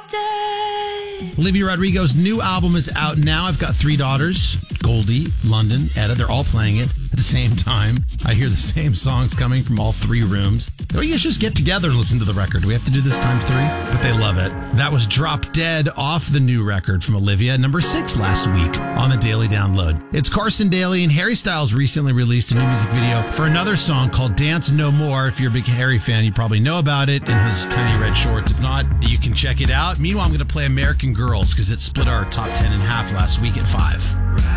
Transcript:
dead. Olivia Rodrigo's new album is out now. I've got 3 daughters, Goldie, London, Etta. They're all playing it at the same time. I hear the same songs coming from all 3 rooms. Or you guys just get together and listen to the record. Do we have to do this times 3? But they love it. That was Drop Dead off the new record from Olivia, number 6 last week on the Daily Download. It's Carson Daly, and Harry Styles recently released a new music video for another song called Dance No More. If you're a big Harry fan, you probably know about it in his tiny red shorts. If not, you can check it out. Meanwhile, I'm going to play American Girls because it split our top 10 in half last week at 5.